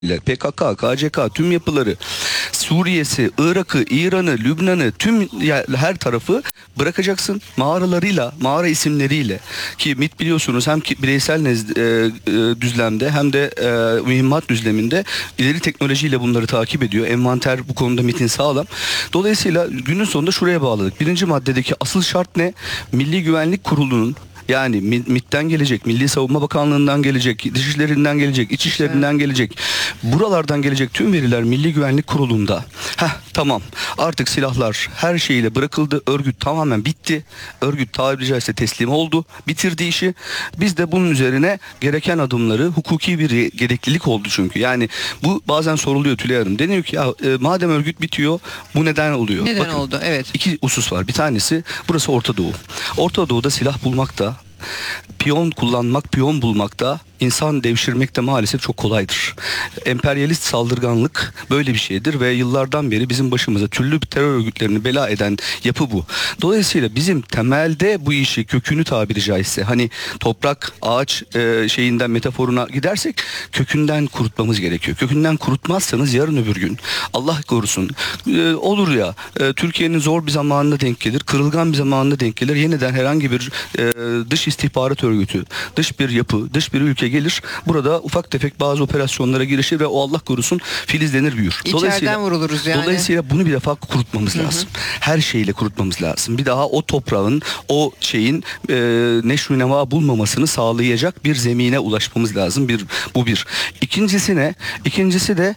PKK, KCK tüm yapıları, Suriye'si, Irak'ı, İran'ı, Lübnan'ı, tüm her tarafı bırakacaksın mağaralarıyla, mağara isimleriyle, ki MİT biliyorsunuz hem bireysel düzlemde hem de mühimmat düzleminde ileri teknolojiyle bunları takip ediyor. Envanter bu konuda MİT'in sağlam. Dolayısıyla günün sonunda şuraya bağladık. Birinci maddedeki asıl şart ne? Milli Güvenlik Kurulu'nun, yani MİT'ten gelecek, Milli Savunma Bakanlığı'ndan gelecek, Dışişleri'nden gelecek, İçişleri'nden gelecek, buralardan gelecek tüm veriler Milli Güvenlik Kurulu'nda. Tamam, artık silahlar her şeyiyle bırakıldı, örgüt tamamen bitti, örgüt tabiri caizse teslim oldu, bitirdi işi. Biz de bunun üzerine gereken adımları, hukuki bir gereklilik oldu çünkü. Yani bu bazen soruluyor Tülay Hanım, deniyor ki madem örgüt bitiyor bu neden oluyor? Neden Bakın, oldu? Evet. İki husus var. Bir tanesi burası Orta Doğu. Orta Doğu'da silah bulmak da, piyon kullanmak, piyon bulmak da, insan devşirmek de maalesef çok kolaydır. Emperyalist saldırganlık böyle bir şeydir ve yıllardan beri bizim başımıza türlü terör örgütlerini bela eden yapı bu. Dolayısıyla bizim temelde bu işi, kökünü tabiri caizse, hani toprak, ağaç şeyinden, metaforuna gidersek, kökünden kurutmamız gerekiyor. Kökünden kurutmazsanız yarın öbür gün Allah korusun olur ya, Türkiye'nin zor bir zamanına denk gelir, kırılgan bir zamanına denk gelir, yeniden herhangi bir dış istihbarat örgütü, dış bir yapı, dış bir ülke gelir. Burada ufak tefek bazı operasyonlara girişir ve o Allah korusun filizlenir, büyür. İçeriden vuruluruz yani. Dolayısıyla bunu bir defa kurutmamız lazım. Her şeyle kurutmamız lazım. Bir daha o toprağın, o şeyin neşru neva bulmamasını sağlayacak bir zemine ulaşmamız lazım. Bu bir. İkincisi ne? İkincisi de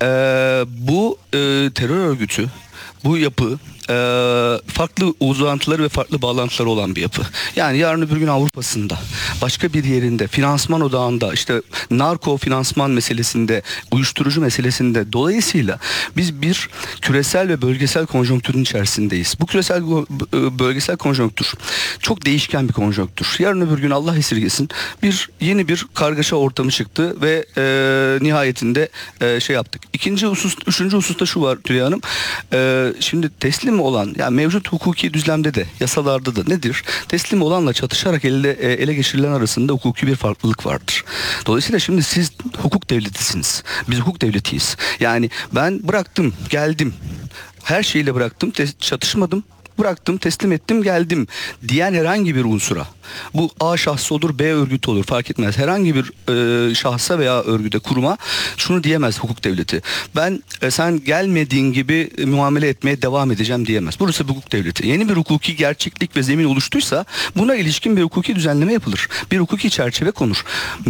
bu terör örgütü, bu yapı farklı uzantıları ve farklı bağlantıları olan bir yapı. Yani yarın öbür gün Avrupa'sında, başka bir yerinde, finansman odağında, işte narko finansman meselesinde, uyuşturucu meselesinde, dolayısıyla biz bir küresel ve bölgesel konjonktürün içerisindeyiz. Bu küresel bölgesel konjonktür çok değişken bir konjonktür. Yarın öbür gün Allah esirgesin yeni bir kargaşa ortamı çıktı ve nihayetinde şey yaptık. Üçüncü hususta şu var Tülay Hanım. Şimdi teslim olan, yani mevcut hukuki düzlemde de, yasalarda da nedir? Teslim olanla çatışarak ele geçirilen arasında hukuki bir farklılık vardır. Dolayısıyla şimdi siz hukuk devletisiniz. Biz hukuk devletiyiz. Yani ben bıraktım, geldim. Her şeyle bıraktım, çatışmadım. Bıraktım, teslim ettim, geldim diyen herhangi bir unsura, bu A şahsı olur, B örgütü olur, fark etmez, herhangi bir şahsa veya örgüte, kuruma şunu diyemez hukuk devleti: ben sen gelmediğin gibi muamele etmeye devam edeceğim diyemez. Burası bir hukuk devleti. Yeni bir hukuki gerçeklik ve zemin oluştuysa buna ilişkin bir hukuki düzenleme yapılır. Bir hukuki çerçeve konur.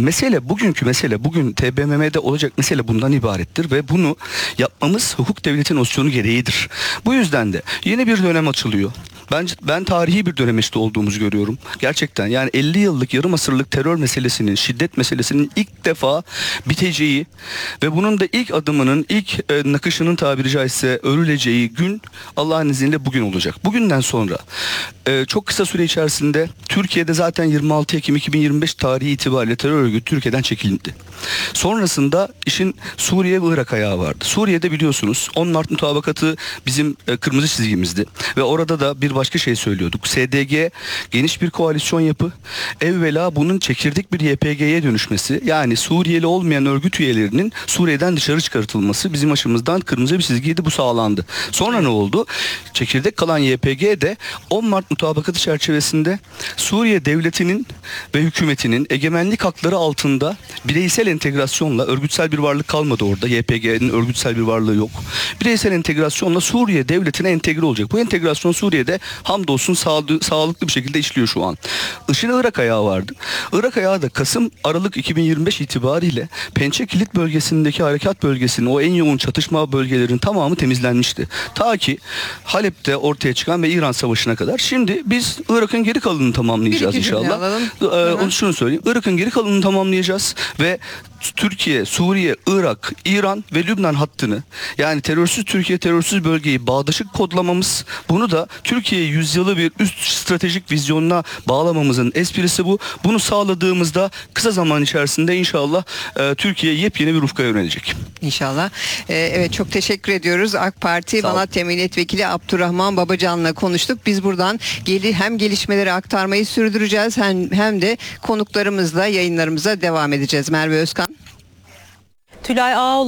Bugün TBMM'de olacak mesele bundan ibarettir ve bunu yapmamız hukuk devleti nosyonu gereğidir. Bu yüzden de yeni bir dönem açılıyor. Ben tarihi bir dönem işte olduğumuzu görüyorum. Gerçekten yani 50 yıllık, yarım asırlık terör meselesinin, şiddet meselesinin ilk defa biteceği ve bunun da ilk adımının, ilk nakışının tabiri caizse örüleceği gün Allah'ın izniyle bugün olacak. Bugünden sonra çok kısa süre içerisinde Türkiye'de zaten 26 Ekim 2025 tarihi itibariyle terör örgütü Türkiye'den çekildi. Sonrasında işin Suriye ve Irak ayağı vardı. Suriye'de biliyorsunuz 10 Mart mutabakatı bizim kırmızı çizgimizdi ve orada da bir başka şey söylüyorduk. SDG geniş bir koalisyon yapı. Evvela bunun çekirdek bir YPG'ye dönüşmesi, yani Suriyeli olmayan örgüt üyelerinin Suriye'den dışarı çıkartılması bizim açımızdan kırmızı bir çizgiydi, bu sağlandı. Sonra ne oldu? Çekirdek kalan YPG de 10 Mart mutabakatı çerçevesinde Suriye devletinin ve hükümetinin egemenlik hakları altında bireysel entegrasyonla, örgütsel bir varlık kalmadı orada. YPG'nin örgütsel bir varlığı yok. Bireysel entegrasyonla Suriye devletine entegre olacak. Bu entegrasyon Suriye'de hamdolsun sağlıklı bir şekilde işliyor şu an. İşin Irak ayağı vardı. Irak ayağı da Aralık 2025 itibariyle Pençe Kilit bölgesindeki harekat bölgesinin, o en yoğun çatışma bölgelerinin tamamı temizlenmişti. Ta ki Halep'te ortaya çıkan ve İran Savaşı'na kadar. Şimdi biz Irak'ın geri kalanını tamamlayacağız inşallah. Onu şunu söyleyeyim. Irak'ın geri kalanını tamamlayacağız ve Türkiye, Suriye, Irak, İran ve Lübnan hattını, yani terörsüz Türkiye, terörsüz bölgeyi bağdaşık kodlamamız, bunu da Türkiye yüzyılı bir üst stratejik vizyonuna bağlamamızın esprisi bu. Bunu sağladığımızda kısa zaman içerisinde inşallah Türkiye yepyeni bir ufka yönelecek. İnşallah. Evet, çok teşekkür ediyoruz. AK Parti Malatya Milletvekili Abdurrahman Babacan'la konuştuk. Biz buradan hem gelişmeleri aktarmayı sürdüreceğiz hem de konuklarımızla yayınlarımıza devam edeceğiz. Merve Özkan. Tülay Ağoğlu